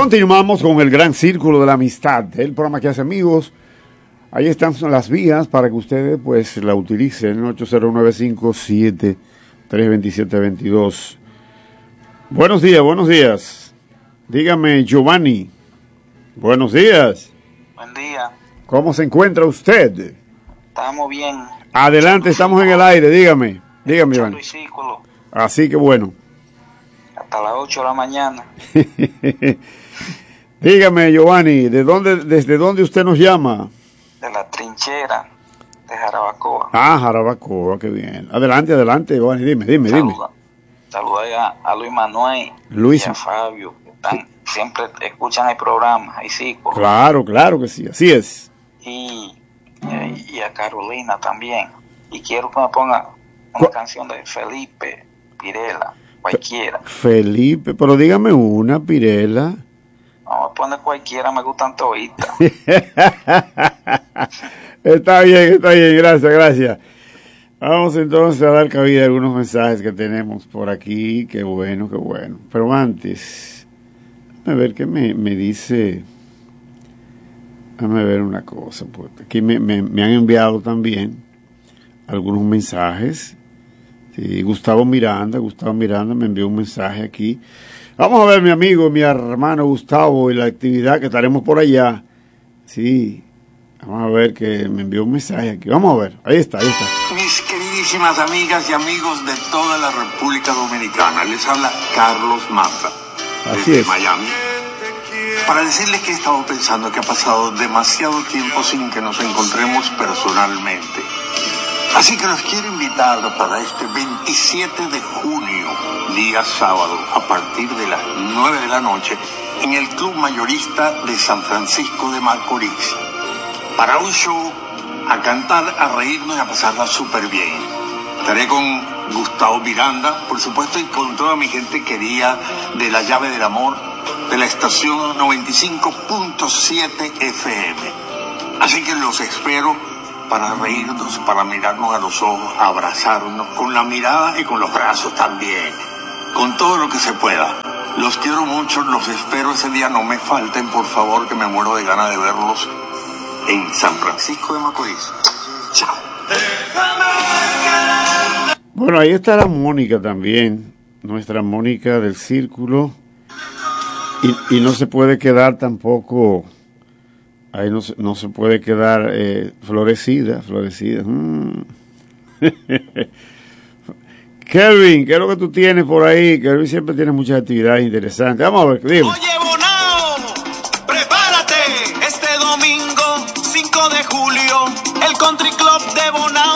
Continuamos con el Gran Círculo de la Amistad, el programa que hace amigos. Ahí están las vías para que ustedes pues la utilicen, 80957-327-22. Buenos días, buenos días. Dígame, Giovanni. Buenos días. Buen día. ¿Cómo se encuentra usted? Estamos bien. Adelante, estamos en el aire, dígame. Dígame, Giovanni. Así que bueno. Hasta las 8 de la mañana. Dígame, Giovanni, ¿desde dónde usted nos llama? De la trinchera de Jarabacoa. Ah, Jarabacoa, qué bien. Adelante, Giovanni, dime. Saluda a Luis Manuel y a Fabio, que siempre escuchan el programa. Sí, claro que sí, así es. Y a Carolina también. Y quiero que me ponga una canción de Felipe Pirela, cualquiera. Felipe, pero dígame una, Pirela. No, me pone cualquiera, me gustan toditas. Está bien, gracias. Vamos entonces a dar cabida a algunos mensajes que tenemos por aquí. Qué bueno. Pero antes, a ver qué me dice. Déjame ver una cosa, pues aquí me han enviado también algunos mensajes. Sí, Gustavo Miranda me envió un mensaje aquí. Vamos a ver, mi amigo, mi hermano Gustavo, y la actividad que estaremos por allá. Sí, vamos a ver que me envió un mensaje aquí. Vamos a ver, ahí está. Mis queridísimas amigas y amigos de toda la República Dominicana, les habla Carlos Mata, desde Miami, para decirles que he estado pensando que ha pasado demasiado tiempo sin que nos encontremos personalmente. Así que los quiero invitar para este 27 de junio, día sábado, a partir de las 9 de la noche, en el Club Mayorista de San Francisco de Macorís, para un show, a cantar, a reírnos y a pasarla súper bien. Estaré con Gustavo Miranda, por supuesto, y con toda mi gente querida de La Llave del Amor, de la estación 95.7 FM. Así que los espero para reírnos, para mirarnos a los ojos, abrazarnos, con la mirada y con los brazos también, con todo lo que se pueda. Los quiero mucho, los espero ese día, no me falten, por favor, que me muero de ganas de verlos en San Francisco de Macorís. Chao. Bueno, ahí está la Mónica también, nuestra Mónica del Círculo, y no se puede quedar tampoco... Ahí no se puede quedar florecida. Kelvin, ¿qué es lo que tú tienes por ahí? Kelvin siempre tiene muchas actividades interesantes. Vamos a ver, dime. Oye, Bonao, prepárate. Este domingo, 5 de julio, el Country Club de Bonao